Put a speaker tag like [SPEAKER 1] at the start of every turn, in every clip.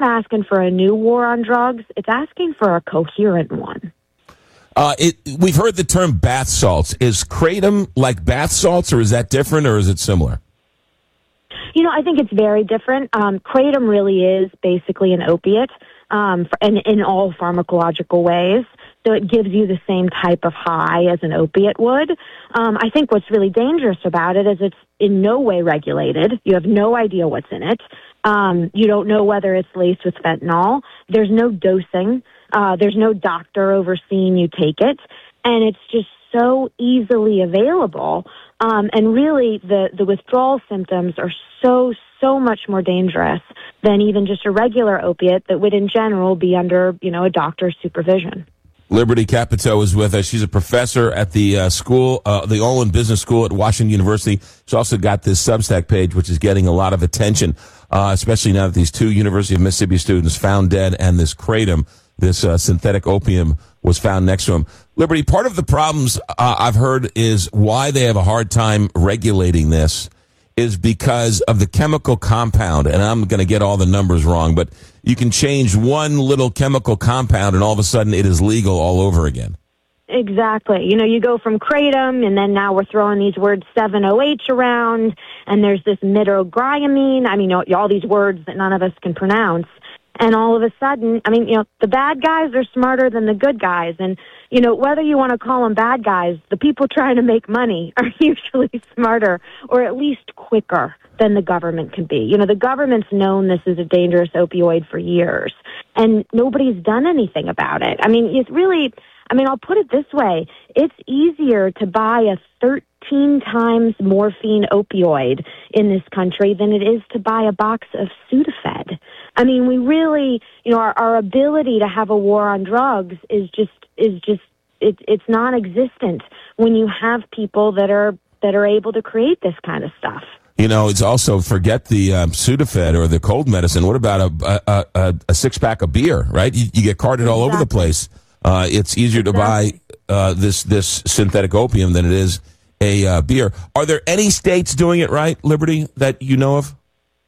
[SPEAKER 1] asking for a new war on drugs. It's asking for a coherent one.
[SPEAKER 2] We've heard the term bath salts. Is kratom like bath salts, or is that different, or is it similar?
[SPEAKER 1] I think it's very different. Kratom really is basically an opiate in all pharmacological ways. So it gives you the same type of high as an opiate would. I think what's really dangerous about it is it's in no way regulated. You have no idea what's in it. You don't know whether it's laced with fentanyl. There's no dosing. There's no doctor overseeing you take it. And it's just so easily available. And really, the withdrawal symptoms are so much more dangerous than even just a regular opiate that would in general be under, a doctor's supervision.
[SPEAKER 2] Liberty Capito is with us. She's a professor at the school, the Olin Business School at Washington University. She's also got this Substack page, which is getting a lot of attention, especially now that these two University of Mississippi students found dead and this kratom, this synthetic opium, was found next to him. Liberty, part of the problems I've heard is why they have a hard time regulating this is because of the chemical compound, and I'm going to get all the numbers wrong, but you can change one little chemical compound and all of a sudden it is legal all over again.
[SPEAKER 1] Exactly. You go from kratom, and then now we're throwing these words 7-OH around, and there's this midogyramine. All these words that none of us can pronounce. And all of a sudden, the bad guys are smarter than the good guys. And, whether you want to call them bad guys, the people trying to make money are usually smarter or at least quicker than the government can be. The government's known this is a dangerous opioid for years, and nobody's done anything about it. It's really, I'll put it this way. It's easier to buy a 13 times morphine opioid in this country than it is to buy a box of Sudafed. We really, our ability to have a war on drugs is it's non-existent when you have people that are able to create this kind of stuff.
[SPEAKER 2] It's also, forget the Sudafed or the cold medicine. What about a six-pack of beer, right? You get carted all over the place. It's easier to buy this synthetic opium than it is a beer. Are there any states doing it right, Liberty, that you know of?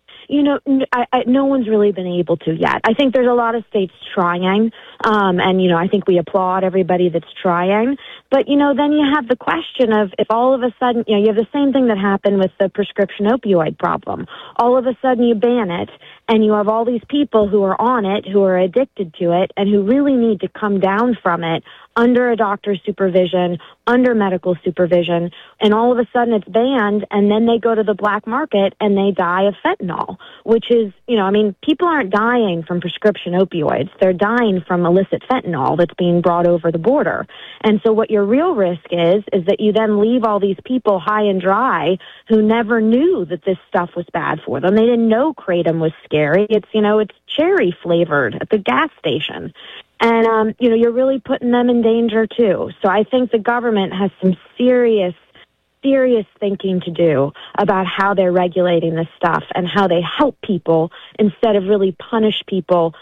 [SPEAKER 1] No one's really been able to yet. I think there's a lot of states trying, and, I think we applaud everybody that's trying. But, then you have the question of if all of a sudden, you have the same thing that happened with the prescription opioid problem. All of a sudden you ban it, and you have all these people who are on it, who are addicted to it, and who really need to come down from it under a doctor's supervision, under medical supervision, and all of a sudden it's banned, and then they go to the black market and they die of fentanyl, which is, people aren't dying from prescription opioids. They're dying from illicit fentanyl that's being brought over the border. And so what your real risk is that you then leave all these people high and dry who never knew that this stuff was bad for them. They didn't know kratom was scary. It's cherry flavored at the gas station. And, you're really putting them in danger, too. So I think the government has some serious thinking to do about how they're regulating this stuff and how they help people instead of really punish people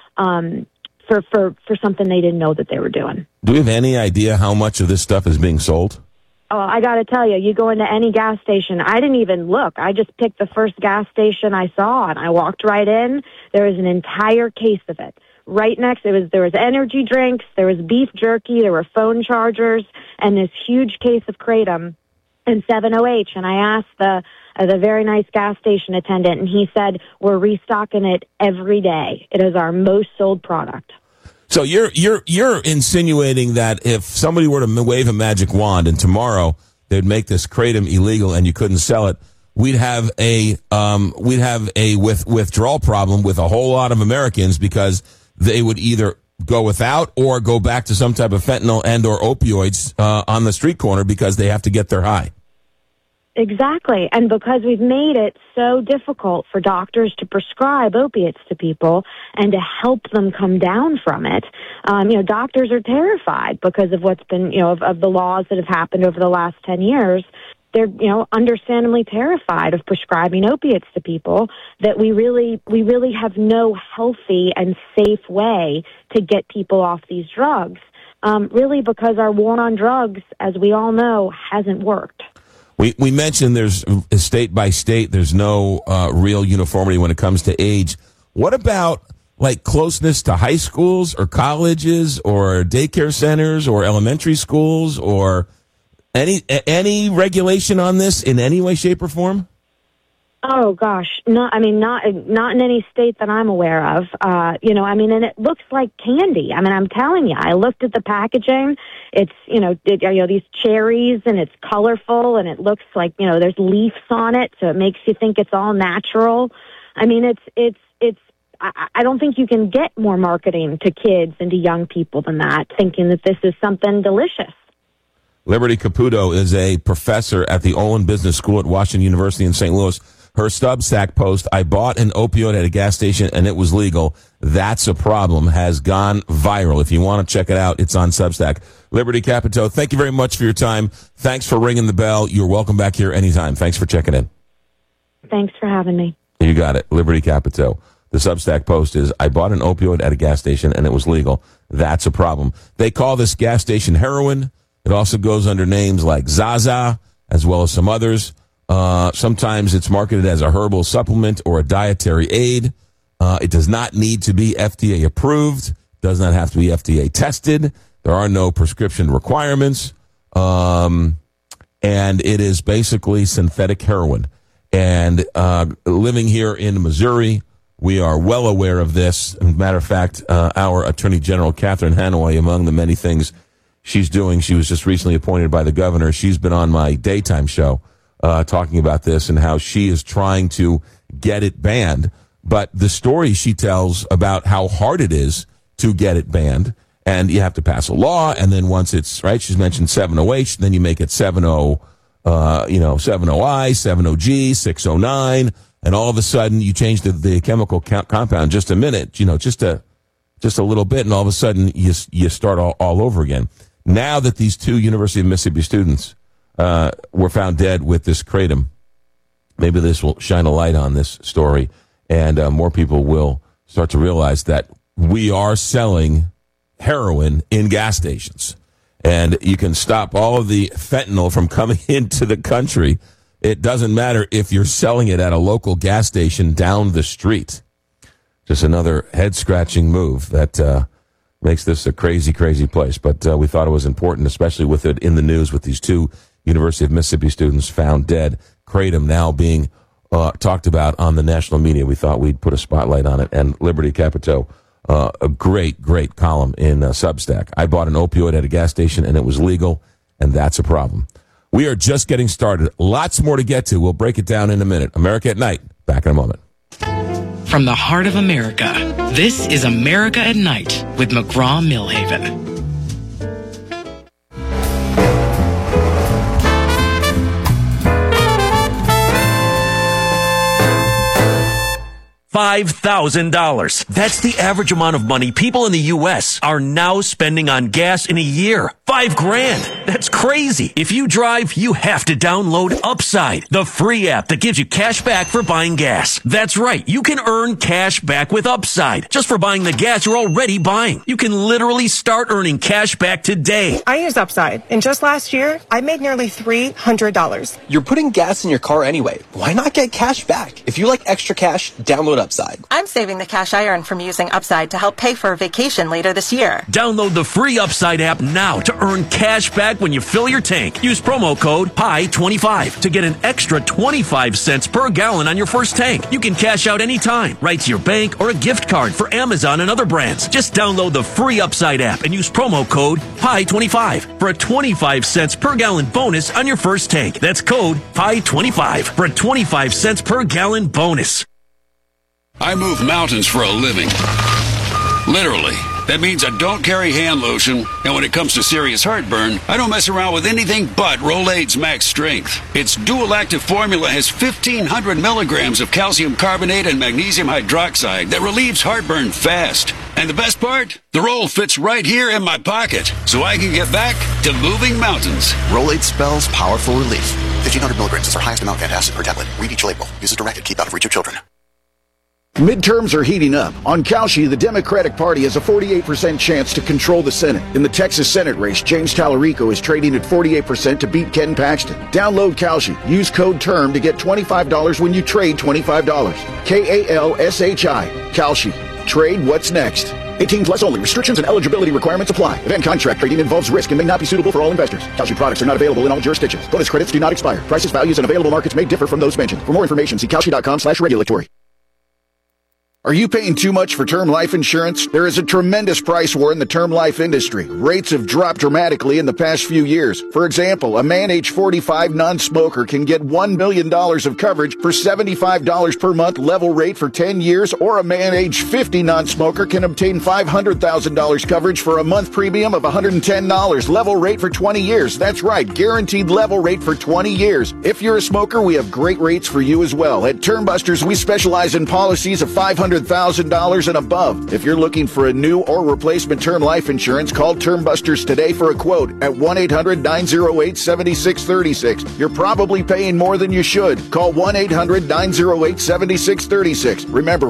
[SPEAKER 1] for something they didn't know that they were doing.
[SPEAKER 2] Do we have any idea how much of this stuff is being sold?
[SPEAKER 1] Oh, I got to tell you, you go into any gas station. I didn't even look. I just picked the first gas station I saw, and I walked right in. There was an entire case of it. Right next, there was energy drinks, there was beef jerky, there were phone chargers, and this huge case of kratom and 7-OH. And I asked the very nice gas station attendant, and he said, we're restocking it every day. It is our most sold product.
[SPEAKER 2] So you're insinuating that if somebody were to wave a magic wand and tomorrow they'd make this kratom illegal and you couldn't sell it, we'd have a withdrawal problem with a whole lot of Americans because they would either go without or go back to some type of fentanyl and or opioids on the street corner because they have to get their high.
[SPEAKER 1] Exactly. And because we've made it so difficult for doctors to prescribe opiates to people and to help them come down from it, doctors are terrified because of what's been, of the laws that have happened over the last 10 years. They're, understandably terrified of prescribing opiates to people, that we really have no healthy and safe way to get people off these drugs, really because our war on drugs, as we all know, hasn't worked.
[SPEAKER 2] We mentioned there's state by state, there's no real uniformity when it comes to age. What about like closeness to high schools or colleges or daycare centers or elementary schools or any regulation on this in any way, shape, or form?
[SPEAKER 1] Oh gosh, not in any state that I'm aware of. And it looks like candy. I mean, I'm telling you, I looked at the packaging. It's, these cherries, and it's colorful, and it looks like, there's leaves on it, so it makes you think it's all natural. I mean, I don't think you can get more marketing to kids and to young people than that, thinking that this is something delicious.
[SPEAKER 2] Liberty Caputo is a professor at the Olin Business School at Washington University in St. Louis. Her Substack post, "I bought an opioid at a gas station and it was legal. That's a problem," has gone viral. If you want to check it out, it's on Substack. Liberty Caputo, thank you very much for your time. Thanks for ringing the bell. You're welcome back here anytime. Thanks for checking in.
[SPEAKER 1] Thanks for having me.
[SPEAKER 2] You got it. Liberty Caputo. The Substack post is, "I bought an opioid at a gas station and it was legal. That's a problem." They call this gas station heroin. It also goes under names like Zaza, as well as some others. Sometimes it's marketed as a herbal supplement or a dietary aid. It does not need to be FDA approved. Does not have to be FDA tested. There are no prescription requirements. And it is basically synthetic heroin. And living here in Missouri, we are well aware of this. As a matter of fact, our Attorney General, Catherine Hanaway, among the many things she's doing, she was just recently appointed by the governor. She's been on my daytime show talking about this and how she is trying to get it banned. But the story she tells about how hard it is to get it banned, and you have to pass a law, and then once it's, right, she's mentioned 7-0H, then you make it 7-0, 7-0I, 7-0G, 609, and all of a sudden you change the chemical compound just a minute, just a little bit, and all of a sudden you start all over again. Now that these two University of Mississippi students were found dead with this kratom, maybe this will shine a light on this story, and more people will start to realize that we are selling heroin in gas stations, and you can stop all of the fentanyl from coming into the country. It doesn't matter if you're selling it at a local gas station down the street. Just another head-scratching move that makes this a crazy, crazy place. But we thought it was important, especially with it in the news with these two University of Mississippi students found dead. Kratom now being talked about on the national media. We thought we'd put a spotlight on it. And Liberty Caputo, a great, great column in Substack. "I bought an opioid at a gas station and it was legal, and that's a problem." We are just getting started. Lots more to get to. We'll break it down in a minute. America at Night. Back in a moment.
[SPEAKER 3] From the heart of America, this is America at Night with McGraw-Millhaven.
[SPEAKER 4] $5,000. That's the average amount of money people in the U.S. are now spending on gas in a year. $5,000. That's crazy. If you drive, you have to download Upside, the free app that gives you cash back for buying gas. That's right. You can earn cash back with Upside just for buying the gas you're already buying. You can literally start earning cash back today.
[SPEAKER 5] I use Upside, and just last year, I made nearly $300.
[SPEAKER 6] You're putting gas in your car anyway. Why not get cash back? If you like extra cash, download Upside.
[SPEAKER 7] I'm saving the cash I earn from using Upside to help pay for a vacation later this year.
[SPEAKER 4] Download the free Upside app now to earn cash back when you fill your tank. Use promo code PI25 to get an extra 25 cents per gallon on your first tank. You can cash out anytime, right to your bank or a gift card for Amazon and other brands. Just download the free Upside app and use promo code PI25 for a 25 cents per gallon bonus on your first tank. That's code PI25 for a 25 cents per gallon bonus.
[SPEAKER 8] I move mountains for a living. Literally. That means I don't carry hand lotion, and when it comes to serious heartburn, I don't mess around with anything but Rolaids Max Strength. Its dual-active formula has 1,500 milligrams of calcium carbonate and magnesium hydroxide that relieves heartburn fast. And the best part? The roll fits right here in my pocket, so I can get back to moving mountains.
[SPEAKER 9] Rolaids spells powerful relief. 1,500 milligrams is our highest amount of antacid per tablet. Read each label. Use as directed. Keep out of reach of children.
[SPEAKER 10] Midterms are heating up. On Cauchy, the Democratic Party has a 48% chance to control the Senate. In the Texas Senate race, James Tallarico is trading at 48% to beat Ken Paxton. Download Cauchy. Use code TERM to get $25 when you trade $25. Kalshi. Cauchy. Trade what's next. 18 plus only. Restrictions and eligibility requirements apply. Event contract trading involves risk and may not be suitable for all investors. Kalshi products are not available in all jurisdictions. Bonus credits do not expire. Prices, values, and available markets may differ from those mentioned. For more information, see Kalshi.com/regulatory. Are you paying too much for term life insurance? There is a tremendous price war in the term life industry. Rates have dropped dramatically in the past few years. For example, a man age 45 non-smoker can get $1 million of coverage for $75 per month level rate for 10 years, or a man age 50 non-smoker can obtain $500,000 coverage for a month premium of $110 level rate for 20 years. That's right, guaranteed level rate for 20 years. If you're a smoker, we have great rates for you as well. At Term Busters, we specialize in policies of $500,000 and above. If you're looking for a new or replacement term life insurance, call Term Busters today for a quote at 1-800-908-7636. You're probably paying more than you should. Call 1-800-908-7636. Remember,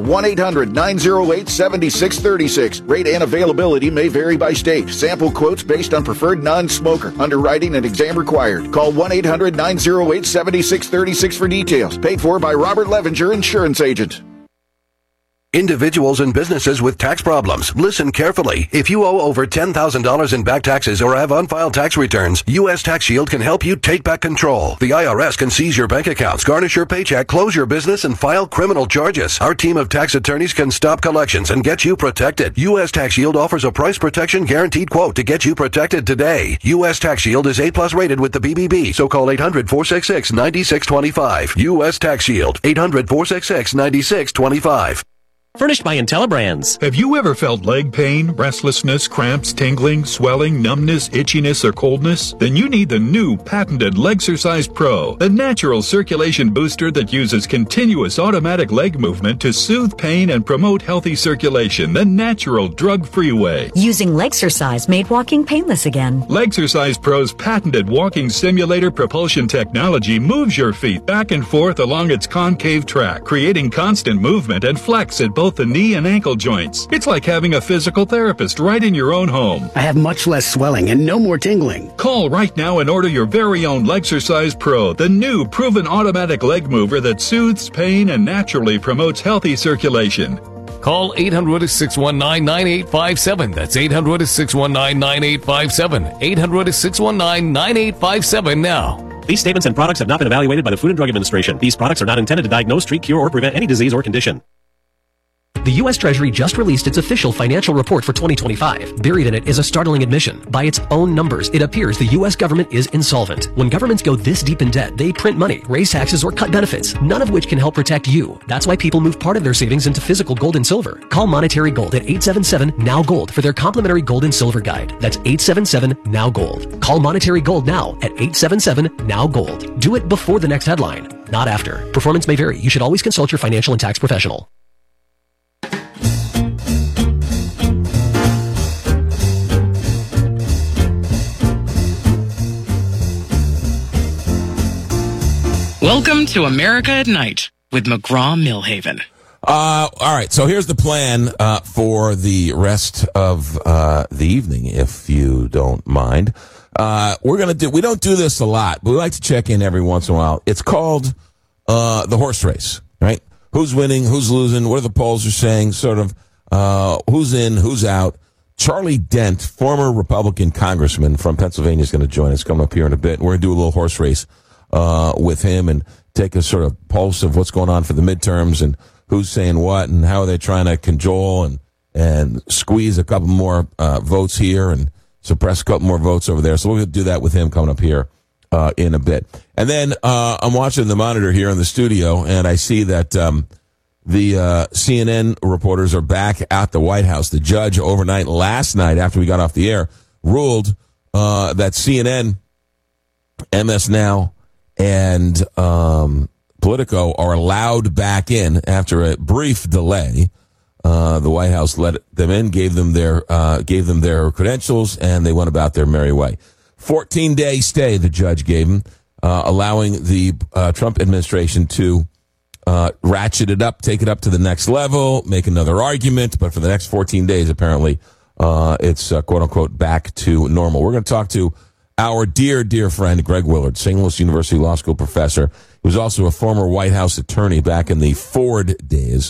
[SPEAKER 10] 1-800-908-7636. Rate and availability may vary by state. Sample quotes based on preferred non-smoker. Underwriting and exam required. Call 1-800-908-7636 for details. Paid for by Robert Levinger, Insurance Agent.
[SPEAKER 11] Individuals and businesses with tax problems, listen carefully. If you owe over $10,000 in back taxes or have unfiled tax returns, U.S. Tax Shield can help you take back control. The IRS can seize your bank accounts, garnish your paycheck, close your business, and file criminal charges. Our team of tax attorneys can stop collections and get you protected. U.S. Tax Shield offers a price protection guaranteed quote to get you protected today. U.S. Tax Shield is A+ rated with the BBB, so call 800-466-9625. U.S. Tax Shield, 800-466-9625.
[SPEAKER 12] Furnished by IntelliBrands.
[SPEAKER 13] Have you ever felt leg pain, restlessness, cramps, tingling, swelling, numbness, itchiness, or coldness? Then you need the new patented Legsercise Pro, the natural circulation booster that uses continuous automatic leg movement to soothe pain and promote healthy circulation the natural drug-free way.
[SPEAKER 14] Using Legsercise made walking painless again.
[SPEAKER 13] Legsercise Pro's patented walking simulator propulsion technology moves your feet back and forth along its concave track, creating constant movement and flex at both the knee and ankle joints. It's like having a physical therapist right in your own home.
[SPEAKER 15] I have much less swelling and no more tingling.
[SPEAKER 13] Call right now and order your very own Legsercise Pro, the new proven automatic leg mover that soothes pain and naturally promotes healthy circulation.
[SPEAKER 16] Call 800-619-9857. That's 800-619-9857. 800-619-9857 now.
[SPEAKER 12] These statements and products have not been evaluated by the Food and Drug Administration. These products are not intended to diagnose, treat, cure, or prevent any disease or condition.
[SPEAKER 17] The U.S. Treasury just released its official financial report for 2025. Buried in it is a startling admission. By its own numbers, it appears the U.S. government is insolvent. When governments go this deep in debt, they print money, raise taxes, or cut benefits, none of which can help protect you. That's why people move part of their savings into physical gold and silver. Call Monetary Gold at 877-NOW-GOLD for their complimentary gold and silver guide. That's 877-NOW-GOLD. Call Monetary Gold now at 877-NOW-GOLD. Do it before the next headline, not after. Performance may vary. You should always consult your financial and tax professional.
[SPEAKER 3] Welcome to America at Night with McGraw-Milhaven.
[SPEAKER 2] All right, so here's the plan for the rest of the evening, if you don't mind. We don't do this a lot, but we like to check in every once in a while. It's called the horse race, right? Who's winning, who's losing, what are the polls are saying, sort of who's in, who's out. Charlie Dent, former Republican congressman from Pennsylvania, is going to join us, coming up here in a bit. We're going to do a little horse race with him and take a sort of pulse of what's going on for the midterms and who's saying what and how are they trying to cajole and squeeze a couple more votes here and suppress a couple more votes over there. So we're going to do that with him coming up here in a bit. And then I'm watching the monitor here in the studio, and I see that the CNN reporters are back at the White House. The judge overnight last night, after we got off the air, ruled that CNN, MS Now, and Politico are allowed back in after a brief delay. The White House let them in, gave them their credentials, and they went about their merry way. 14-day stay the judge gave them, allowing the Trump administration to ratchet it up, take it up to the next level, make another argument. But for the next 14 days, apparently, it's quote unquote back to normal. We're going to talk to our dear, dear friend, Greg Willard, St. Louis University Law School professor. He was also a former White House attorney back in the Ford days.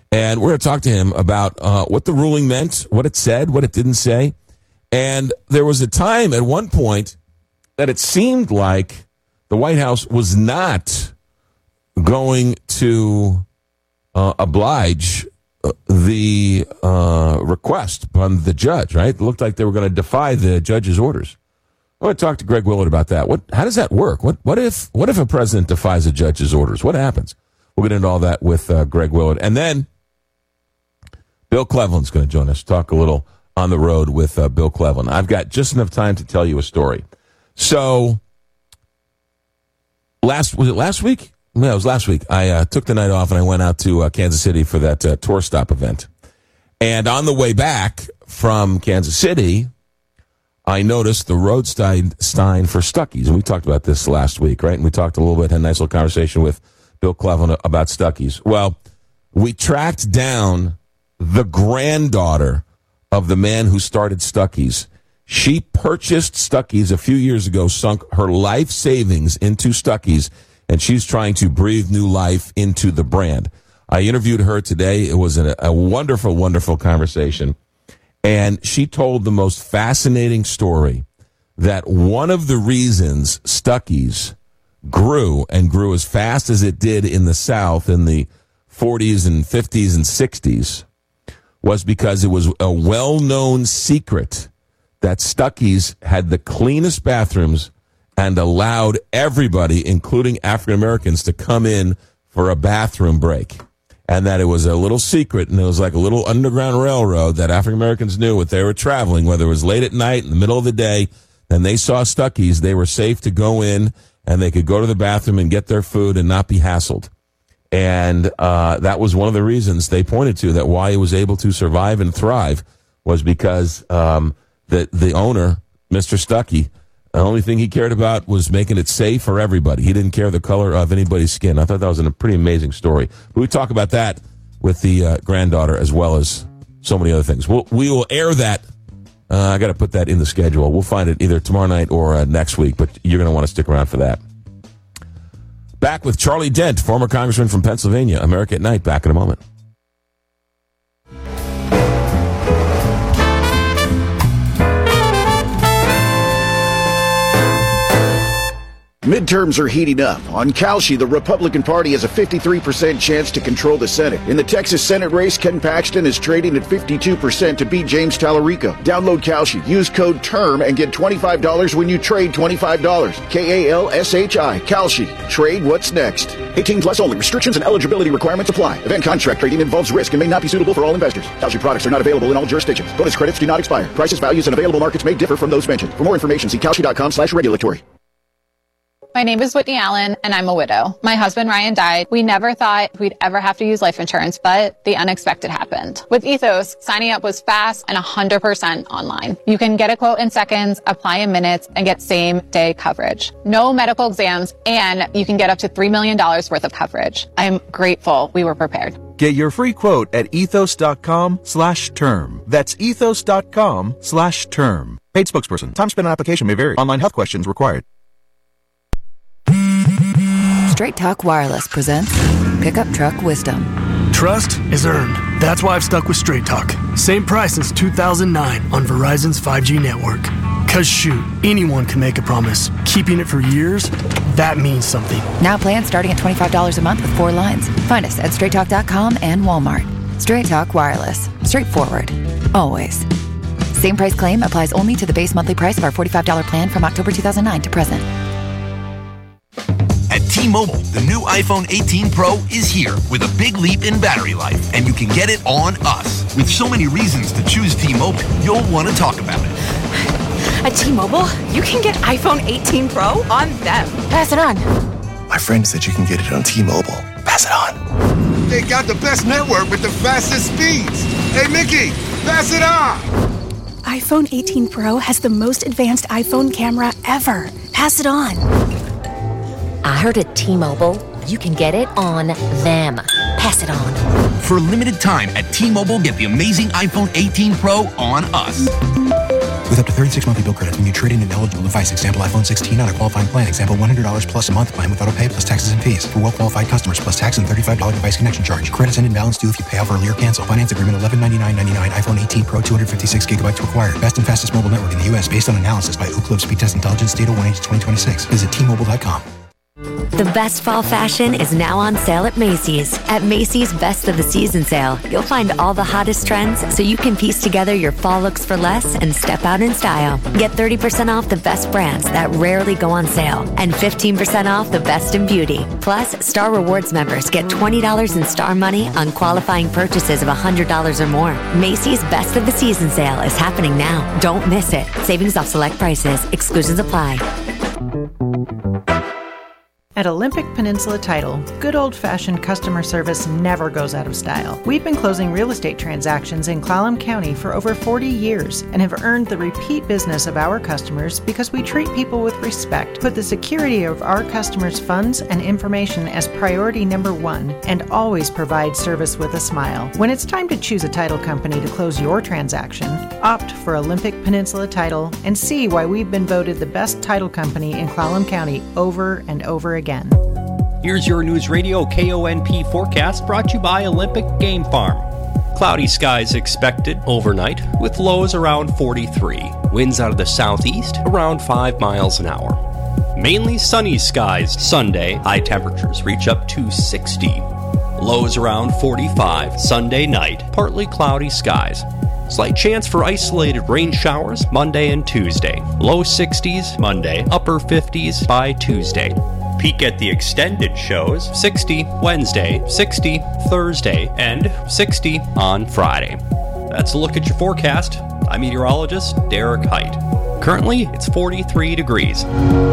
[SPEAKER 2] And we're going to talk to him about what the ruling meant, what it said, what it didn't say. And there was a time at one point that it seemed like the White House was not going to oblige the request from the judge, right? It looked like they were going to defy the judge's orders. I want to talk to Greg Willard about that. How does that work? What if a president defies a judge's orders? What happens? We'll get into all that with Greg Willard. And then Bill Cleveland's going to join us, talk a little on the road with Bill Cleveland. I've got just enough time to tell you a story. So, was it last week? Yeah, it was last week. I took the night off and I went out to Kansas City for that tour stop event. And on the way back from Kansas City, I noticed the road sign for Stuckey's. And we talked about this last week, right? And we talked a little bit, had a nice little conversation with Bill Cleveland about Stuckey's. Well, we tracked down the granddaughter of the man who started Stuckey's. She purchased Stuckey's a few years ago, sunk her life savings into Stuckey's, and she's trying to breathe new life into the brand. I interviewed her today. It was a wonderful, wonderful conversation. And she told the most fascinating story that one of the reasons Stuckey's grew as fast as it did in the South in the 40s and 50s and 60s was because it was a well-known secret that Stuckey's had the cleanest bathrooms and allowed everybody, including African Americans, to come in for a bathroom break. And that it was a little secret, and it was like a little underground railroad that African Americans knew what they were traveling, whether it was late at night, in the middle of the day, and they saw Stuckey's, they were safe to go in, and they could go to the bathroom and get their food and not be hassled. And that was one of the reasons they pointed to that why he was able to survive and thrive was because the owner, Mr. Stuckey, the only thing he cared about was making it safe for everybody. He didn't care the color of anybody's skin. I thought that was a pretty amazing story. But we talk about that with the granddaughter as well as so many other things. We will air that. I got to put that in the schedule. We'll find it either tomorrow night or next week, but you're going to want to stick around for that. Back with Charlie Dent, former congressman from Pennsylvania. America at Night, back in a moment.
[SPEAKER 10] Midterms are heating up. On Kalshi, the Republican Party has a 53% chance to control the Senate. In the Texas Senate race, Ken Paxton is trading at 52% to beat James Tallarico. Download Kalshi, use code TERM, and get $25 when you trade $25. Kalshi. Kalshi. Trade what's next. 18 plus only. Restrictions and eligibility requirements apply. Event contract trading involves risk and may not be suitable for all investors. Kalshi products are not available in all jurisdictions. Bonus credits do not expire. Prices, values, and available markets may differ from those mentioned. For more information, see Kalshi.com/regulatory.
[SPEAKER 16] My name is Whitney Allen, and I'm a widow. My husband, Ryan, died. We never thought we'd ever have to use life insurance, but the unexpected happened. With Ethos, signing up was fast and 100% online. You can get a quote in seconds, apply in minutes, and get same-day coverage. No medical exams, and you can get up to $3 million worth of coverage. I'm grateful we were prepared.
[SPEAKER 18] Get your free quote at ethos.com/term. That's ethos.com/term. Paid spokesperson. Time spent on application may vary. Online health questions required.
[SPEAKER 19] Straight Talk Wireless presents Pickup Truck Wisdom.
[SPEAKER 20] Trust is earned. That's why I've stuck with Straight Talk. Same price since 2009 on Verizon's 5G network. Cause shoot, anyone can make a promise. Keeping it for years, that means something.
[SPEAKER 19] Now plans starting at $25 a month with 4 lines. Find us at straighttalk.com and Walmart. Straight Talk Wireless. Straightforward. Always. Same price claim applies only to the base monthly price of our $45 plan from October 2009 to present.
[SPEAKER 21] At T-Mobile, the new iPhone 18 Pro is here with a big leap in battery life, and you can get it on us. With so many reasons to choose T-Mobile, you'll want to talk about it.
[SPEAKER 22] At T-Mobile, you can get iPhone 18 Pro on them. Pass it on.
[SPEAKER 23] My friend said you can get it on T-Mobile. Pass it on.
[SPEAKER 24] They got the best network with the fastest speeds. Hey, Mickey, pass it on.
[SPEAKER 22] iPhone 18 Pro has the most advanced iPhone camera ever. Pass it on.
[SPEAKER 25] I heard at T-Mobile, you can get it on them. Pass it on.
[SPEAKER 21] For a limited time at T-Mobile, get the amazing iPhone 18 Pro on us.
[SPEAKER 23] With up to 36 monthly bill credits when you trade in an eligible device. Example iPhone 16 on a qualifying plan. Example $100 plus a month plan with auto pay plus taxes and fees. For well-qualified customers plus tax and $35 device connection charge. Credits end in balance due if you pay off early or cancel. Finance agreement $1199.99. iPhone 18 Pro 256 gigabytes required. Best and fastest mobile network in the U.S. based on analysis by Ookla Speed Test Intelligence Data 1H2026. Visit T-Mobile.com.
[SPEAKER 1] The best fall fashion is now on sale at Macy's. At Macy's Best of the Season sale, you'll find all the hottest trends so you can piece together your fall looks for less and step out in style. Get 30% off the best brands that rarely go on sale and 15% off the best in beauty. Plus, Star Rewards members get $20 in Star money on qualifying purchases of $100 or more. Macy's Best of the Season sale is happening now. Don't miss it. Savings off select prices. Exclusions apply.
[SPEAKER 4] At Olympic Peninsula Title, good old-fashioned customer service never goes out of style. We've been closing real estate transactions in Clallam County for over 40 years and have earned the repeat business of our customers because we treat people with respect, put the security of our customers' funds and information as priority number one, and always provide service with a smile. When it's time to choose a title company to close your transaction, opt for Olympic Peninsula Title and see why we've been voted the best title company in Clallam County over and over again.
[SPEAKER 5] Here's your News Radio KONP forecast brought to you by Olympic Game Farm. Cloudy skies expected overnight with lows around 43. Winds out of the southeast around 5 miles an hour. Mainly sunny skies Sunday. High temperatures reach up to 60. Lows around 45 Sunday night. Partly cloudy skies. Slight chance for isolated rain showers Monday and Tuesday. Low 60s Monday, upper 50s by Tuesday. Peek at the extended shows, 60 Wednesday, 60 Thursday, and 60 on Friday. That's a look at your forecast. I'm meteorologist Derek Height. Currently, it's 43 degrees.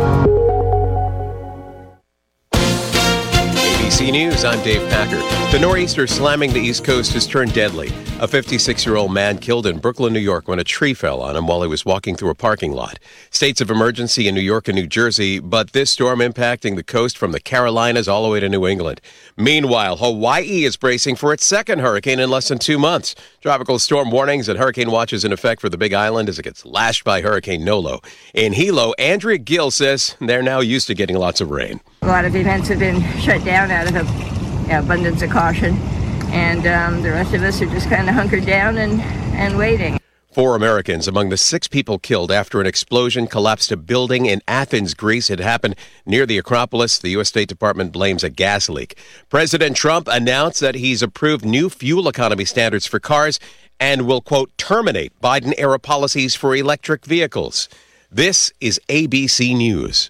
[SPEAKER 6] ABC News, I'm Dave Packard. The nor'easter slamming the East Coast has turned deadly. A 56-year-old man killed in Brooklyn, New York when a tree fell on him while he was walking through a parking lot. States of emergency in New York and New Jersey, but this storm impacting the coast from the Carolinas all the way to New England. Meanwhile, Hawaii is bracing for its second hurricane in less than 2 months. Tropical storm warnings and hurricane watches in effect for the Big Island as it gets lashed by Hurricane Nolo. In Hilo, Andrea Gill says they're now used to getting lots of rain.
[SPEAKER 7] A lot of events have been shut down out of abundance of caution, and the rest of us are just kind of hunkered down and waiting.
[SPEAKER 6] 4 Americans among the 6 people killed after an explosion collapsed a building in Athens, Greece. It happened near the Acropolis. The U.S. State Department blames a gas leak. President Trump announced that he's approved new fuel economy standards for cars and will, quote, terminate Biden-era policies for electric vehicles. This is ABC News.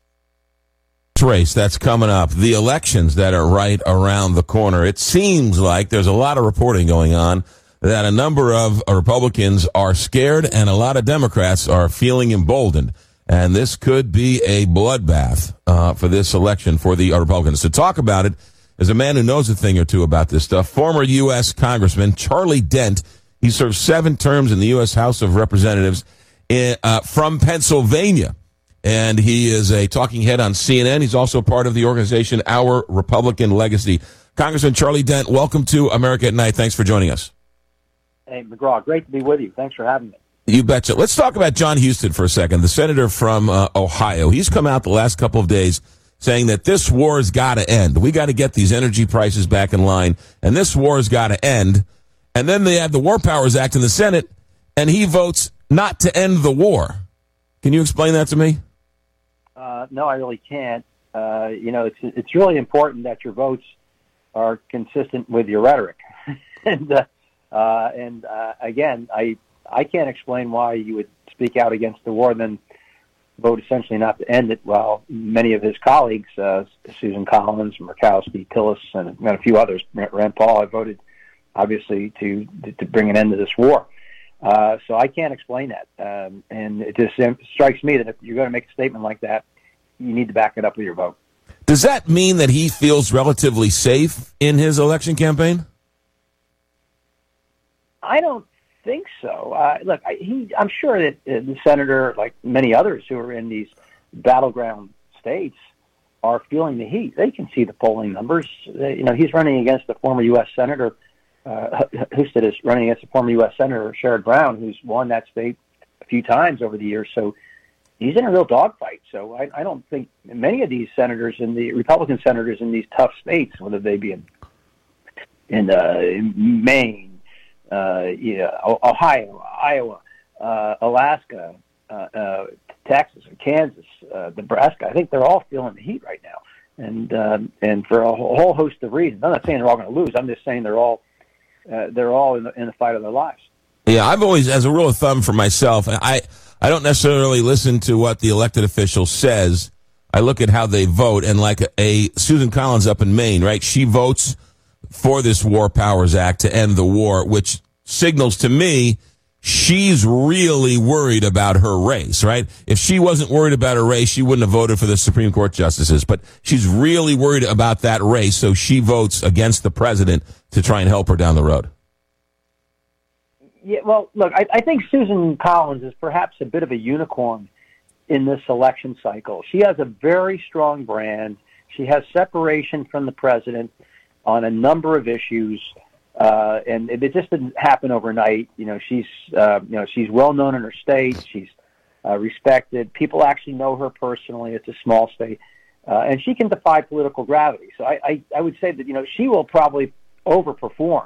[SPEAKER 2] Race that's coming up, the elections that are right around the corner. It seems like there's a lot of reporting going on that a number of Republicans are scared and a lot of Democrats are feeling emboldened. And this could be a bloodbath for this election for the Republicans. To talk about it is a man who knows a thing or two about this stuff, former U.S. Congressman Charlie Dent. He served 7 terms in the U.S. House of Representatives from Pennsylvania. And he is a talking head on CNN. He's also part of the organization Our Republican Legacy. Congressman Charlie Dent, welcome to America at Night. Thanks for joining us.
[SPEAKER 26] Hey, McGraw, great to be with you. Thanks for having me.
[SPEAKER 2] You betcha. Let's talk about John Huston for a second, the senator from Ohio. He's come out the last couple of days saying that this war has got to end. We got to get these energy prices back in line, and this war has got to end. And then they have the War Powers Act in the Senate, and he votes not to end the war. Can you explain that to me?
[SPEAKER 26] No, I really can't. It's really important that your votes are consistent with your rhetoric. and again, I can't explain why you would speak out against the war, then vote essentially not to end it, while many of his colleagues, Susan Collins, Murkowski, Tillis, and a few others, Rand Paul, have voted, obviously, to bring an end to this war. So I can't explain that. And it just strikes me that if you're going to make a statement like that, you need to back it up with your vote.
[SPEAKER 2] Does that mean that he feels relatively safe in his election campaign?
[SPEAKER 26] I don't think so. Look, I'm sure that the senator, like many others who are in these battleground states, are feeling the heat. They can see the polling numbers. He's running against the former U.S. Senator, Husted is running against the former U.S. Senator Sherrod Brown, who's won that state few times over the years. So he's in a real dogfight. So I don't think many of these senators, Republican senators in these tough states, whether they be in Maine, Ohio, Iowa, Alaska, Texas, or Kansas, Nebraska, I think they're all feeling the heat right now, and for a whole host of reasons. I'm not saying they're all going to lose. I'm just saying they're all in the fight of their lives.
[SPEAKER 2] Yeah, I've always, as a rule of thumb for myself, I don't necessarily listen to what the elected official says. I look at how they vote, and like a Susan Collins up in Maine, right? She votes for this War Powers Act to end the war, which signals to me she's really worried about her race, right? If she wasn't worried about her race, she wouldn't have voted for the Supreme Court justices. But she's really worried about that race, so she votes against the president to try and help her down the road.
[SPEAKER 26] Yeah, well, look, I think Susan Collins is perhaps a bit of a unicorn in this election cycle. She has a very strong brand. She has separation from the president on a number of issues. And it just didn't happen overnight. She's well known in her state. She's respected. People actually know her personally. It's a small state, and she can defy political gravity. So I would say that she will probably overperform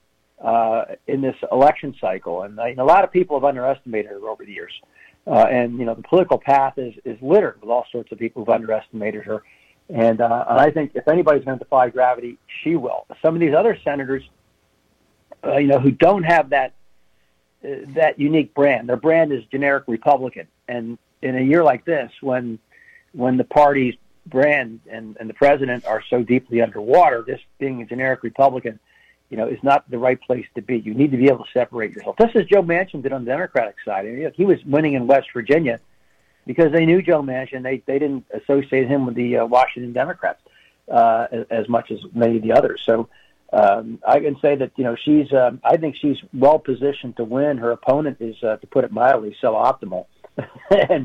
[SPEAKER 26] in this election cycle. And a lot of people have underestimated her over the years. And the political path is littered with all sorts of people who've underestimated her. And I think if anybody's going to defy gravity, she will. Some of these other senators, who don't have that unique brand. Their brand is generic Republican. And in a year like this, when the party's brand and the president are so deeply underwater, this being a generic Republican, is not the right place to be. You need to be able to separate yourself. Just as Joe Manchin did on the Democratic side. He was winning in West Virginia because they knew Joe Manchin. They didn't associate him with the Washington Democrats as much as many of the others. So I can say that she's. I think she's well positioned to win. Her opponent is, to put it mildly, suboptimal, and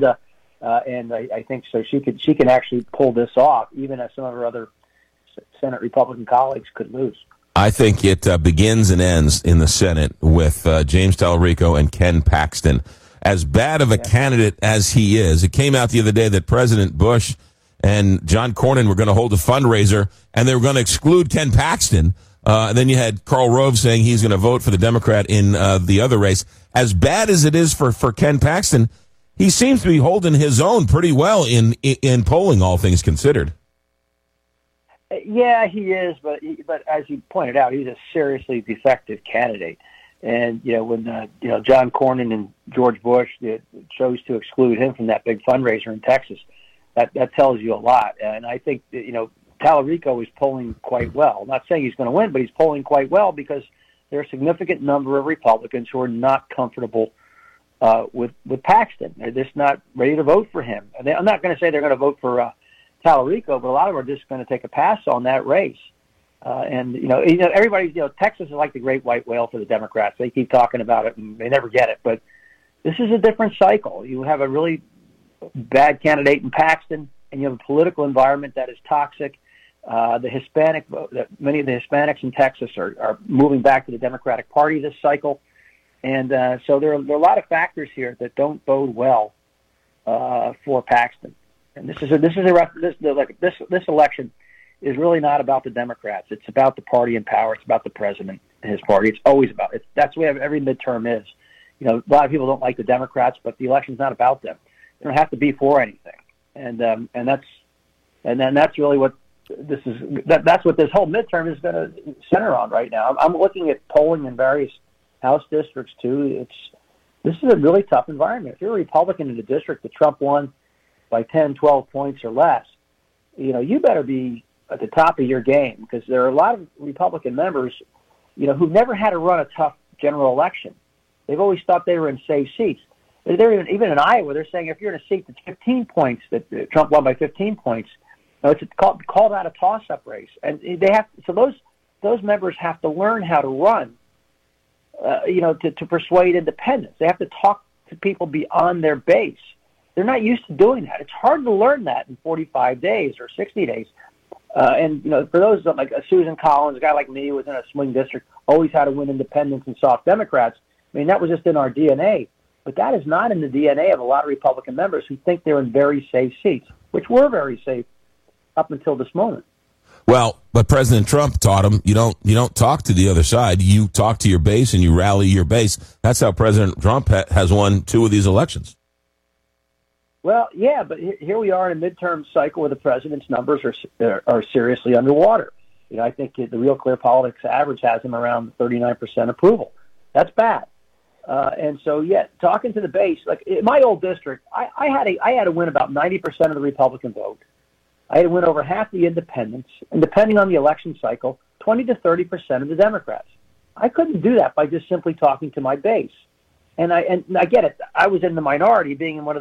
[SPEAKER 26] I think so. She can actually pull this off, even as some of her other Senate Republican colleagues could lose.
[SPEAKER 2] I think it begins and ends in the Senate with James Tallarico and Ken Paxton. As bad of a candidate as he is, it came out the other day that President Bush and John Cornyn were going to hold a fundraiser, and they were going to exclude Ken Paxton. And then you had Karl Rove saying he's going to vote for the Democrat in the other race. As bad as it is for Ken Paxton, he seems to be holding his own pretty well in polling, all things considered.
[SPEAKER 26] Yeah, he is, but as you pointed out, he's a seriously defective candidate. And when John Cornyn and George Bush chose to exclude him from that big fundraiser in Texas, that tells you a lot. And I think that, Tallarico is polling quite well. I'm not saying he's going to win, but he's polling quite well because there are a significant number of Republicans who are not comfortable with Paxton. They're just not ready to vote for him. I'm not going to say they're going to vote for Tallarico, but a lot of them are just going to take a pass on that race. And everybody's Texas is like the great white whale for the Democrats. They keep talking about it and they never get it. But this is a different cycle. You have a really bad candidate in Paxton, and you have a political environment that is toxic. The Hispanic vote, many of the Hispanics in Texas are moving back to the Democratic Party this cycle, and so there are a lot of factors here that don't bode well for Paxton. And this election is really not about the Democrats. It's about the party in power. It's about the president and his party. It's always about it. That's the way every midterm is. A lot of people don't like the Democrats, but the election's not about them. They don't have to be for anything, and that's really what. That's what this whole midterm is going to center on right now. I'm looking at polling in various House districts too. This is a really tough environment. If you're a Republican in a district that Trump won by 10, 12 points or less, you better be at the top of your game, because there are a lot of Republican members, who've never had to run a tough general election. They've always thought they were in safe seats. They're even in Iowa, they're saying if you're in a seat that's 15 points, that Trump won by 15 points, it's called out a toss-up race, and they have. So those members have to learn how to run, to persuade independents. They have to talk to people beyond their base. They're not used to doing that. It's hard to learn that in 45 days or 60 days. And for those like Susan Collins, a guy like me who was in a swing district, always had to win independents and soft Democrats. I mean, that was just in our DNA. But that is not in the DNA of a lot of Republican members who think they're in very safe seats, which were very safe up until this moment.
[SPEAKER 2] Well, but President Trump taught him you don't talk to the other side. You talk to your base and you rally your base. That's how President Trump has won 2 of these elections.
[SPEAKER 26] Well, yeah, but here we are in a midterm cycle where the president's numbers are seriously underwater. I think the Real Clear Politics average has him around 39% approval. That's bad. And so, talking to the base, like in my old district, I had to win about 90% of the Republican vote. I had to win over half the independents, and depending on the election cycle, 20 to 30% of the Democrats. I couldn't do that by just simply talking to my base. And I get it. I was in the minority, being in one of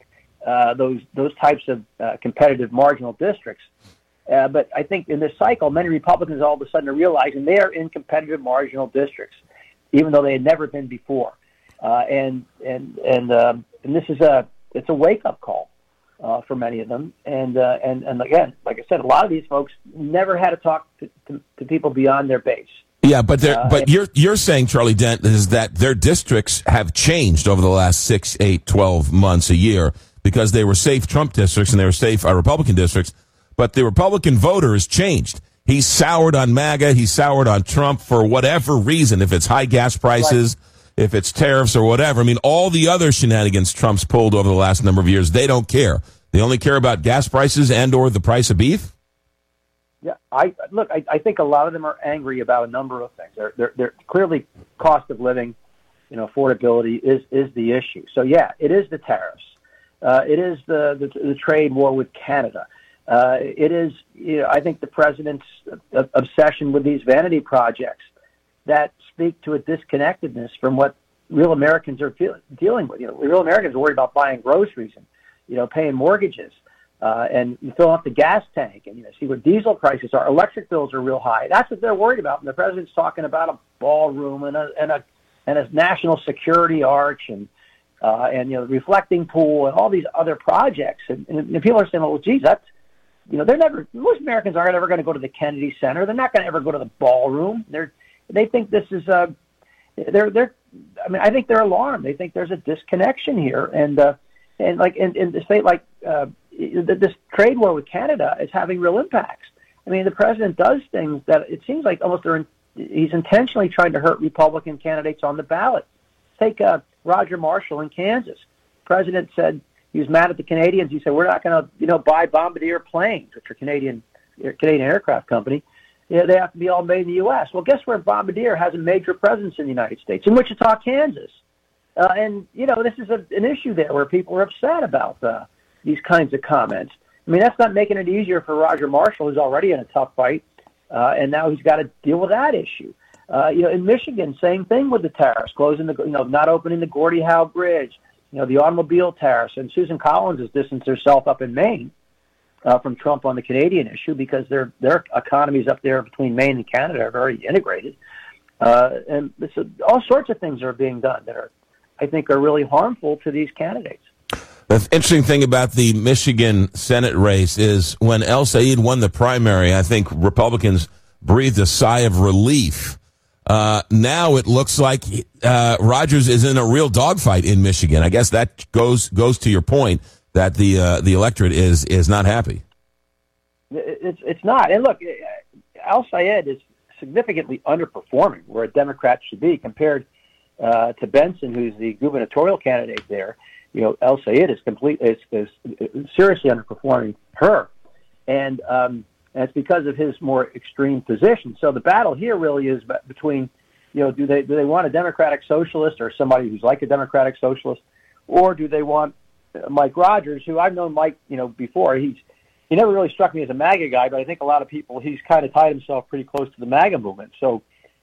[SPEAKER 26] those types of competitive marginal districts. But I think in this cycle, many Republicans all of a sudden are realizing they are in competitive marginal districts, even though they had never been before. And this is it's a wake up call for many of them. And again, like I said, a lot of these folks never had to talk to people beyond their base.
[SPEAKER 2] Yeah, but you're saying, Charlie Dent, is that their districts have changed over the last 6, 8, 12 months, a year, because they were safe Trump districts and they were safe Republican districts. But the Republican voter has changed. He's soured on MAGA. He's soured on Trump for whatever reason, if it's high gas prices, right, if it's tariffs or whatever. I mean, all the other shenanigans Trump's pulled over the last number of years, they don't care. They only care about gas prices and or the price of beef.
[SPEAKER 26] Yeah, I think a lot of them are angry about a number of things. They're clearly cost of living, affordability is the issue. So yeah, it is the tariffs. It is the trade war with Canada. It is, I think the president's obsession with these vanity projects that speak to a disconnectedness from what real Americans are dealing with. Real Americans are worried about buying groceries and, paying mortgages, and filling up the gas tank and, see what diesel prices are. Electric bills are real high. That's what they're worried about. And the president's talking about a ballroom and a national security arch and the reflecting pool and all these other projects. And people are saying, well, geez, that's, most Americans aren't ever going to go to the Kennedy Center. They're not going to ever go to the ballroom. They think this is, I think they're alarmed. They think there's a disconnection here. And like in the state, like, this trade war with Canada is having real impacts. I mean, the president does things that it seems like almost he's intentionally trying to hurt Republican candidates on the ballot. Take Roger Marshall in Kansas. The president said he was mad at the Canadians. He said, we're not going to, buy Bombardier planes, which are Canadian aircraft company. They have to be all made in the U.S. Well, guess where Bombardier has a major presence in the United States? In Wichita, Kansas. This is an issue there where people are upset about these kinds of comments. I mean, that's not making it easier for Roger Marshall, who's already in a tough fight, and now he's got to deal with that issue. In Michigan, same thing with the tariffs, closing not opening the Gordie Howe Bridge, the automobile tariffs, and Susan Collins has distanced herself up in Maine from Trump on the Canadian issue because their economies up there between Maine and Canada are very integrated, and all sorts of things are being done that I think are really harmful to these candidates.
[SPEAKER 2] The interesting thing about the Michigan Senate race is when El Sayed won the primary, I think Republicans breathed a sigh of relief. Now it looks like Rogers is in a real dogfight in Michigan. I guess that goes to your point that the electorate is not happy.
[SPEAKER 26] It's not. And look, El Sayed is significantly underperforming where a Democrat should be compared to Benson, who's the gubernatorial candidate there. El Sayed is seriously underperforming her, and it's because of his more extreme position. So the battle here really is between, do they want a Democratic socialist or somebody who's like a Democratic socialist, or do they want Mike Rogers, who I've known Mike, before. He never really struck me as a MAGA guy, but I think a lot of people, he's kind of tied himself pretty close to the MAGA movement. So,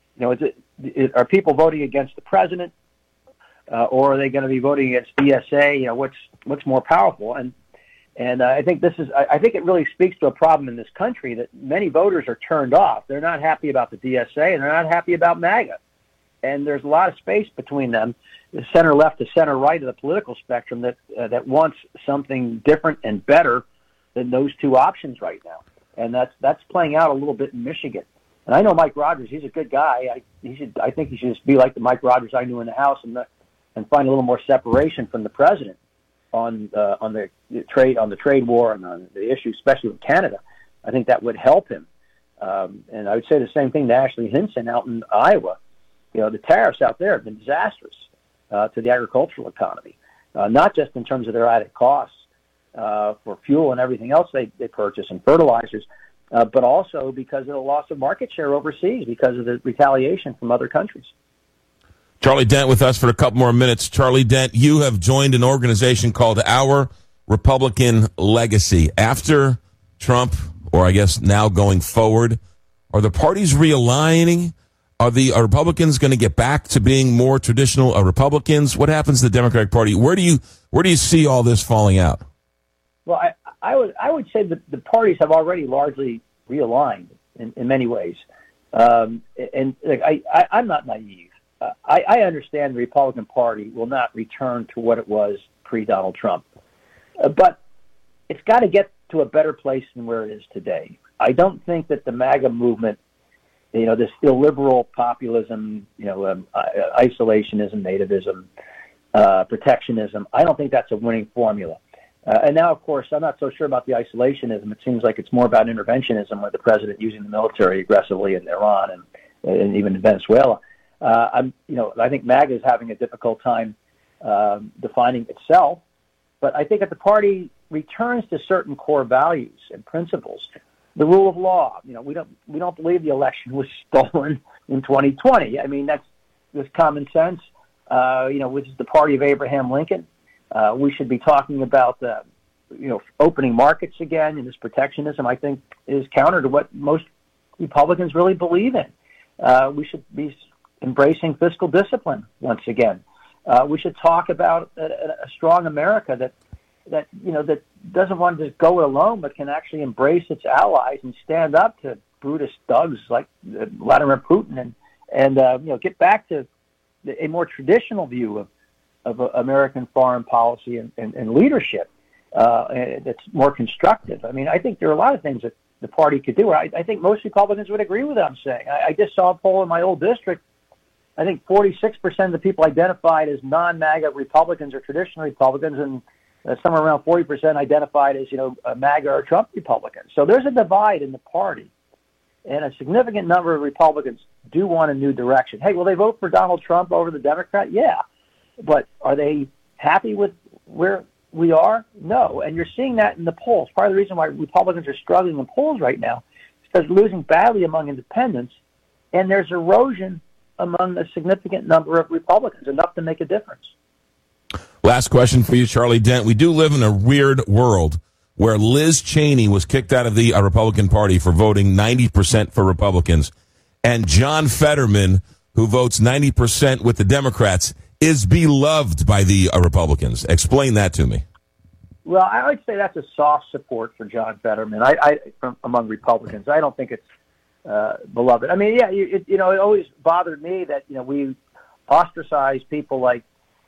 [SPEAKER 26] are people voting against the president? Or are they going to be voting against DSA? What's more powerful? And I think I think it really speaks to a problem in this country that many voters are turned off. They're not happy about the DSA and they're not happy about MAGA. And there's a lot of space between them, the center left to center right of the political spectrum that wants something different and better than those two options right now. And that's playing out a little bit in Michigan. And I know Mike Rogers; he's a good guy. I think he should just be like the Mike Rogers I knew in the House and and find a little more separation from the president on the trade war and on the issue, especially with Canada, I think that would help him. And I would say the same thing to Ashley Hinson out in Iowa. The tariffs out there have been disastrous to the agricultural economy, not just in terms of their added costs for fuel and everything else they purchase and fertilizers, but also because of the loss of market share overseas because of the retaliation from other countries.
[SPEAKER 2] Charlie Dent with us for a couple more minutes. Charlie Dent, you have joined an organization called Our Republican Legacy. After Trump, or I guess now going forward, are the parties realigning? Are Republicans going to get back to being more traditional Republicans? What happens to the Democratic Party? Where do you see all this falling out?
[SPEAKER 26] Well, I would say that the parties have already largely realigned in many ways. I'm not naive. I understand the Republican Party will not return to what it was pre-Donald Trump. But it's got to get to a better place than where it is today. I don't think that the MAGA movement, this illiberal populism, isolationism, nativism, protectionism, I don't think that's a winning formula. And now, of course, I'm not so sure about the isolationism. It seems like it's more about interventionism with the president using the military aggressively in Iran and even in Venezuela. I think MAGA is having a difficult time defining itself, but I think if the party returns to certain core values and principles, the rule of law, we don't believe the election was stolen in 2020. I mean, that's common sense. Which is the party of Abraham Lincoln. We should be talking about opening markets again, and this protectionism, I think, is counter to what most Republicans really believe in. We should be embracing fiscal discipline once again. We should talk about a strong America that doesn't want to just go it alone, but can actually embrace its allies and stand up to Brutus thugs like Vladimir Putin and get back to a more traditional view of American foreign policy and leadership that's more constructive. I mean, I think there are a lot of things that the party could do. I think most Republicans would agree with what I'm saying. I just saw a poll in my old district. I think 46% of the people identified as non-MAGA Republicans or traditional Republicans, and somewhere around 40% identified as, MAGA or Trump Republicans. So there's a divide in the party, and a significant number of Republicans do want a new direction. Hey, will they vote for Donald Trump over the Democrat? Yeah. But are they happy with where we are? No. And you're seeing that in the polls. Part of the reason why Republicans are struggling in polls right now is because they're losing badly among independents, and there's erosion among a significant number of Republicans, enough to make a difference.
[SPEAKER 2] Last question for you, Charlie Dent. We do live in a weird world where Liz Cheney was kicked out of the Republican Party for voting 90% for Republicans, and John Fetterman, who votes 90% with the Democrats, is beloved by the Republicans. Explain that to me.
[SPEAKER 26] Well, I would say that's a soft support for John Fetterman from among Republicans. I don't think it's beloved. I mean, yeah, it always bothered me that we ostracize people like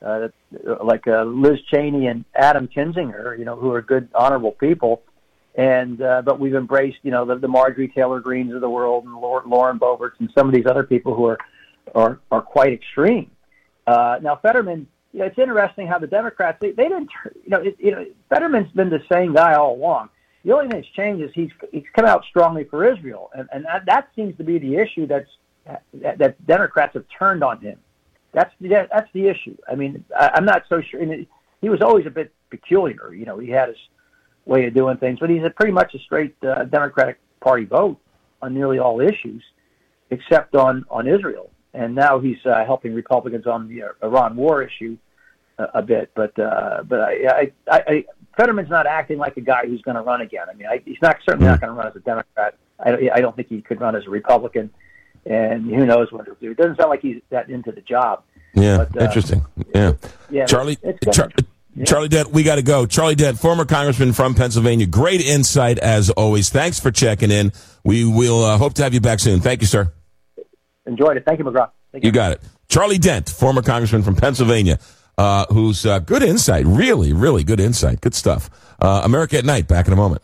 [SPEAKER 26] Liz Cheney and Adam Kinzinger, who are good, honorable people, and but we've embraced the Marjorie Taylor Greens of the world and Lauren Boeberts and some of these other people who are quite extreme. Now Fetterman, it's interesting how the Democrats they didn't. Fetterman's been the same guy all along. The only thing that's changed is he's come out strongly for Israel, and that seems to be the issue that Democrats have turned on him. That's the issue. I mean, I'm not so sure. And he was always a bit peculiar. He had his way of doing things, but he's pretty much a straight Democratic Party vote on nearly all issues, except on Israel. And now he's helping Republicans on the Iran war issue a bit. But Fetterman's not acting like a guy who's going to run again. I mean, he's certainly not going to run as a Democrat. I don't think he could run as a Republican. And who knows what he'll do. It doesn't sound like he's that into the job.
[SPEAKER 2] Yeah, but, interesting. Yeah. Charlie Dent, we got to go. Charlie Dent, former congressman from Pennsylvania. Great insight, as always. Thanks for checking in. We will hope to have you back soon. Thank you, sir.
[SPEAKER 26] Enjoyed it. Thank you, McGraw.
[SPEAKER 2] You got it. Charlie Dent, former congressman from Pennsylvania, who's good insight. Really, really good insight. Good stuff. America at Night, back in a moment.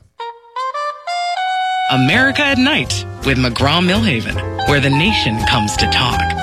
[SPEAKER 3] America at Night with McGraw Millhaven, where the nation comes to talk.